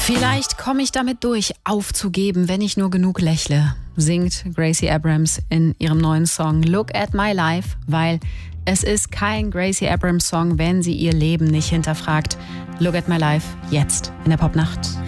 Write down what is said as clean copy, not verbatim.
Vielleicht komme ich damit durch, aufzugeben, wenn ich nur genug lächle, singt Gracie Abrams in ihrem neuen Song Look at My Life, weil es ist kein Gracie Abrams Song, wenn sie ihr Leben nicht hinterfragt. Look at My Life, jetzt in der Popnacht.